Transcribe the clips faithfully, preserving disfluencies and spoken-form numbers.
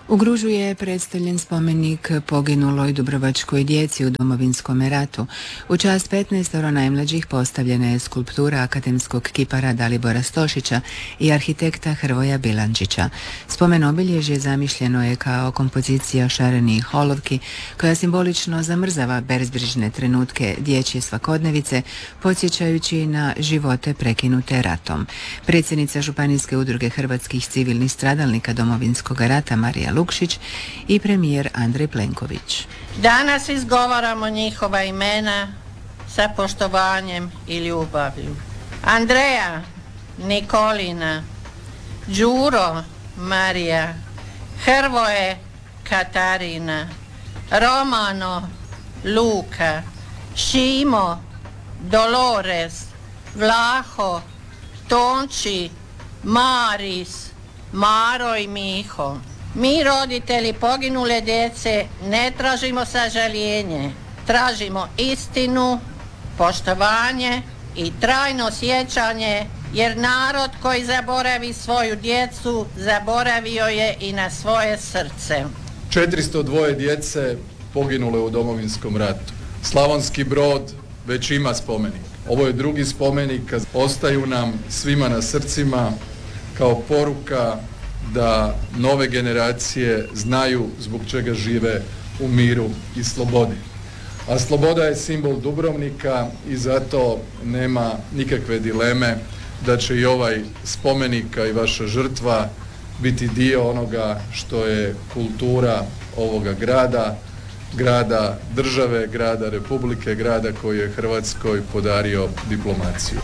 U Gružu je predstavljen spomenik poginuloj dubrovačkoj djeci u Domovinskom ratu. U čast petnaestoro najmlađih postavljena je skulptura akademskog kipara Dalibora Stošića i arhitekta Hrvoja Bilandžića. Spomen obilježje zamišljeno je kao kompozicija šarenih olovki koja simbolično zamrzava bezbrižne trenutke dječje svakodnevice, podsjećajući na živote prekinute ratom. Predsjednica Županijske udruge hrvatskih civilnih stradalnika Domovinskog rata Marija Lukšić i premijer Andrej Plenković. Danas izgovaramo njihova imena sa poštovanjem i ljubavlju. Andreja, Nikolina, Đuro, Marija, Hrvoje, Katarina, Romano, Luka, Šimo, Dolores, Vlaho, Tonči, Maris, Maro i Miho. Mi, roditelji poginule djece, ne tražimo sažaljenje, tražimo istinu, poštovanje i trajno sjećanje, jer narod koji zaboravi svoju djecu, zaboravio je i na svoje srce. četiristo dva djece poginule u Domovinskom ratu. Slavonski Brod već ima spomenik. Ovo je drugi spomenik, kad ostaju nam svima na srcima kao poruka da nove generacije znaju zbog čega žive u miru i slobodi. A sloboda je simbol Dubrovnika i zato nema nikakve dileme da će i ovaj spomenik i vaša žrtva biti dio onoga što je kultura ovoga grada, grada države, grada Republike, grada koji je Hrvatskoj podario diplomaciju.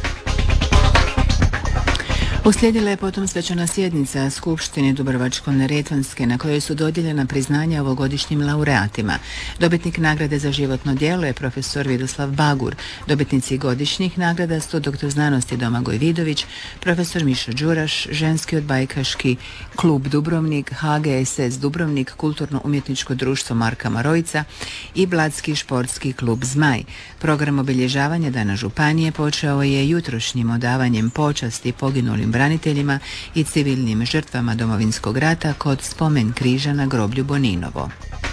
Uslijedila je potom svečana sjednica Skupštine Dubrovačko-neretvanske na kojoj su dodijeljena priznanja ovogodišnjim laureatima. Dobitnik nagrade za životno djelo je profesor Vidoslav Bagur. Dobitnici godišnjih nagrada su doktor znanosti Domagoj Vidović, profesor Mišo Đuraš, ženski odbajkaški klub Dubrovnik, H G S S Dubrovnik, kulturno-umjetničko društvo Marka Marojica i Blatski športski klub Zmaj. Program obilježavanja Dana Županije počeo je jutrošnjim odavanjem počasti poginulim braniteljima i civilnim žrtvama Domovinskog rata kod spomen križa na groblju Boninovo.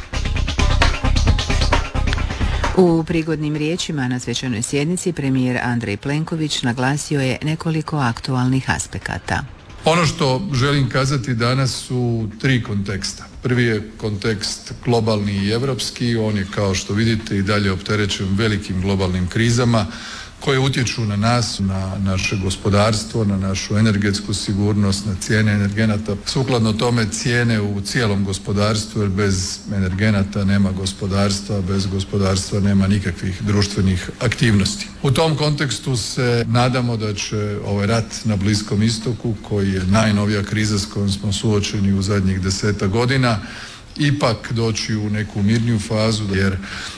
U prigodnim riječima na svečanoj sjednici premijer Andrej Plenković naglasio je nekoliko aktualnih aspekata. Ono što želim kazati danas su tri konteksta. Prvi je kontekst globalni i europski, on je kao što vidite i dalje opterećen velikim globalnim krizama koje utječu na nas, na naše gospodarstvo, na našu energetsku sigurnost, na cijene energenata. Sukladno tome cijene u cijelom gospodarstvu, jer bez energenata nema gospodarstva, bez gospodarstva nema nikakvih društvenih aktivnosti. U tom kontekstu se nadamo da će ovaj rat na Bliskom istoku, koji je najnovija kriza s kojom smo suočeni u zadnjih desetak godina, ipak doći u neku mirniju fazu, jer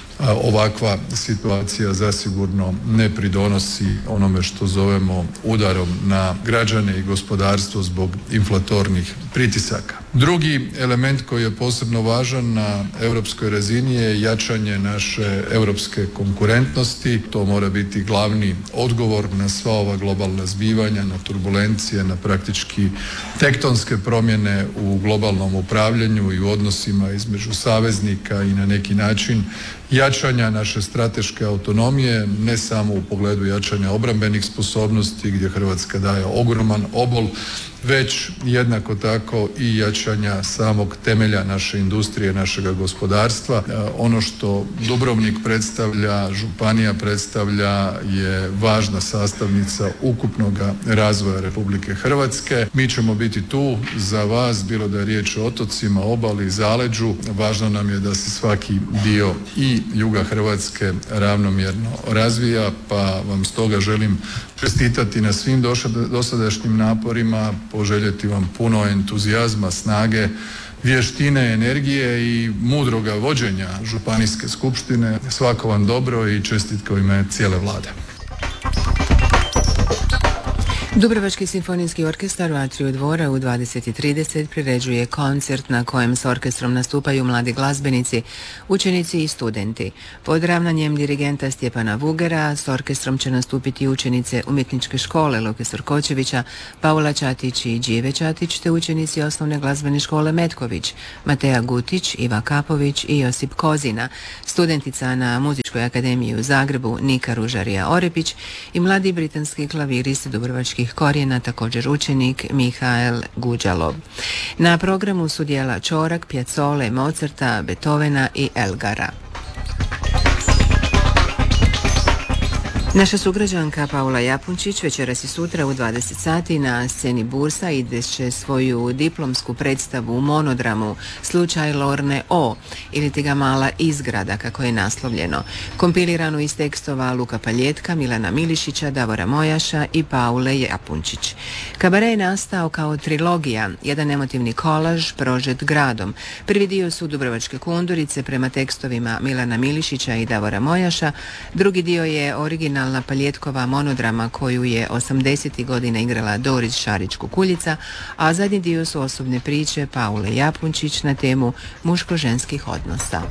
ovakva situacija zasigurno ne pridonosi onome što zovemo udarom na građane i gospodarstvo zbog inflatornih pritisaka. Drugi element koji je posebno važan na europskoj razini je jačanje naše europske konkurentnosti. To mora biti glavni odgovor na sva ova globalna zbivanja, na turbulencije, na praktički tektonske promjene u globalnom upravljanju i u odnosima između saveznika i na neki način jačanja naše strateške autonomije, ne samo u pogledu jačanja obrambenih sposobnosti gdje Hrvatska daje ogroman obol, već jednako tako i jačanja samog temelja naše industrije, našega gospodarstva. Ono što Dubrovnik predstavlja, županija predstavlja, je važna sastavnica ukupnog razvoja Republike Hrvatske. Mi ćemo biti tu za vas, bilo da je riječ o otocima, obali, zaleđu. Važno nam je da se svaki dio i juga Hrvatske ravnomjerno razvija, pa vam stoga želim čestitati na svim dosadašnjim naporima, poželjeti vam puno entuzijazma, snage, vještine, energije i mudroga vođenja županijske skupštine. Svako vam dobro i čestitke u ime cijele vlade. Dubrovački simfonijski orkestar u Atriju dvora u dvadeset i trideset priređuje koncert na kojem s orkestrom nastupaju mladi glazbenici, učenici i studenti. Pod ravnanjem dirigenta Stjepana Vugera s orkestrom će nastupiti učenice umjetničke škole Luke Sorkočevića, Paula Čatić i Đive Čatić, te učenici osnovne glazbene škole Metković, Mateja Gutić, Iva Kapović i Josip Kozina, studentica na Muzičkoj akademiji u Zagrebu Nika Ružarija Orepić i mladi britanski klavirist dubrovačkih korijena, također učenik Mihael Guđalov. Na programu su djela Čorak, Pjacole, Mozarta, Beethovena i Elgara. Naša sugrađanka Paula Japunčić večeras i sutra u dvadeset sati na sceni Bursa izvešće svoju diplomsku predstavu u monodramu Slučaj Lorne O ili ti ga mala izgrada kako je naslovljeno, kompiliranu iz tekstova Luka Paljetka, Milana Milišića, Davora Mojaša i Paule Japunčić. Kabare je nastao kao trilogija, jedan emotivni kolaž prožet gradom. Prvi dio su Dubrovačke kundurice prema tekstovima Milana Milišića i Davora Mojaša, drugi dio je original Paljetkova monodrama koju je osamdesetih godina igrala Doris Šarić-Kukuljica, a zadnji dio su osobne priče Paule Japunčić na temu muško-ženskih odnosa.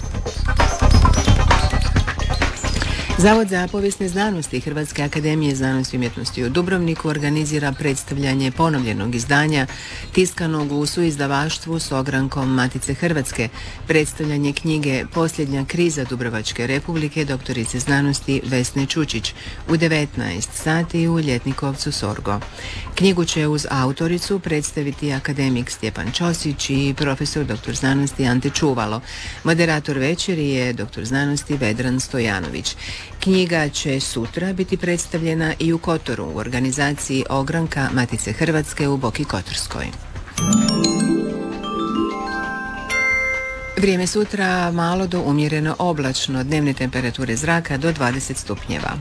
Zavod za povijesne znanosti Hrvatske akademije znanosti i umjetnosti u Dubrovniku organizira predstavljanje ponovljenog izdanja tiskanog u suizdavaštvu s ogrankom Matice Hrvatske, predstavljanje knjige Posljednja kriza Dubrovačke republike doktorice znanosti Vesne Čučić u devetnaest sati u Ljetnikovcu Sorgo. Knjigu će uz autoricu predstaviti akademik Stjepan Ćosić i profesor doktor znanosti Ante Čuvalo. Moderator večeri je doktor znanosti Vedran Stojanović. Knjiga će sutra biti predstavljena i u Kotoru u organizaciji ogranka Matice Hrvatske u Boki Kotorskoj. Vrijeme sutra malo do umjereno oblačno, dnevne temperature zraka do dvadeset stupnjeva.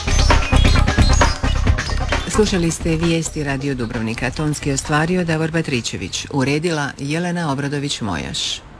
Slušali ste vijesti Radio Dubrovnika. Tonski ostvario Davor Batričević, uredila Jelena Obradović-Mojaš.